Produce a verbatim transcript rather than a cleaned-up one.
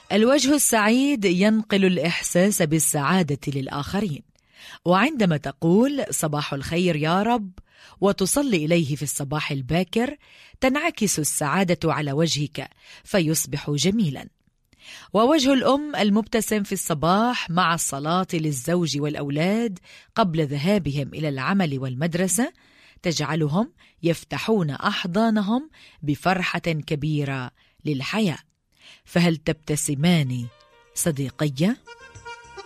الوجه السعيد ينقل الإحساس بالسعادة للآخرين، وعندما تقول صباح الخير يا رب وتصلي إليه في الصباح الباكر تنعكس السعادة على وجهك فيصبح جميلا. ووجه الأم المبتسم في الصباح مع الصلاة للزوج والأولاد قبل ذهابهم إلى العمل والمدرسة تجعلهم يفتحون أحضانهم بفرحة كبيرة للحياة. فهل تبتسمان صديقي؟